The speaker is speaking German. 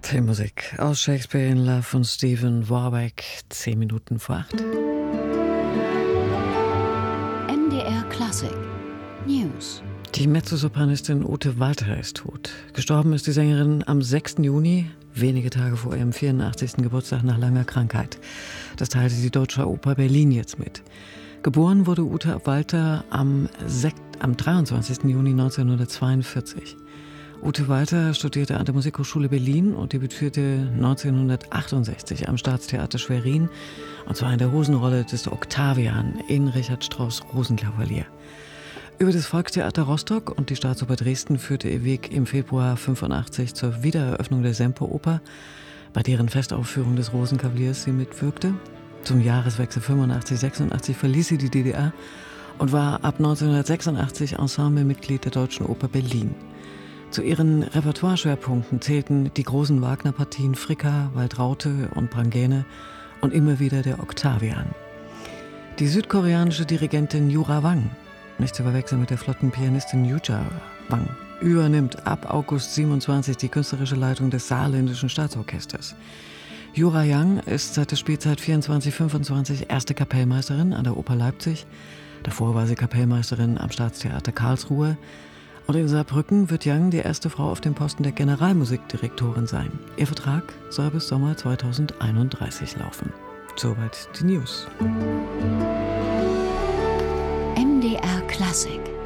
Filmmusik aus Shakespeare in Love von Stephen Warbeck, 10 Minuten vor 8. MDR Klassik News. Die Mezzosopranistin Ute Walter ist tot. Gestorben ist die Sängerin am 6. Juni, wenige Tage vor ihrem 84. Geburtstag nach langer Krankheit. Das teilte die Deutsche Oper Berlin jetzt mit. Geboren wurde Ute Walter am 23. Juni 1942. Ute Walter studierte an der Musikhochschule Berlin und debütierte 1968 am Staatstheater Schwerin, und zwar in der Hosenrolle des Octavian in Richard Strauss' Rosenkavalier. Über das Volkstheater Rostock und die Staatsoper Dresden führte ihr Weg im Februar 1985 zur Wiedereröffnung der Semperoper, bei deren Festaufführung des Rosenkavaliers sie mitwirkte. Zum Jahreswechsel 85/86 verließ sie die DDR und war ab 1986 Ensemblemitglied der Deutschen Oper Berlin. Zu ihren Repertoireschwerpunkten zählten die großen Wagner-Partien Fricka, Waltraute und Brangäne und immer wieder der Octavian. Die südkoreanische Dirigentin Jura Wang, nicht zu verwechseln mit der flotten Pianistin Yuja Wang, übernimmt ab August 27 die künstlerische Leitung des Saarländischen Staatsorchesters. Jura Yang ist seit der Spielzeit 24/25 erste Kapellmeisterin an der Oper Leipzig. Davor war sie Kapellmeisterin am Staatstheater Karlsruhe. Und in Saarbrücken wird Yang die erste Frau auf dem Posten der Generalmusikdirektorin sein. Ihr Vertrag soll bis Sommer 2031 laufen. Soweit die News. MDR Klassik.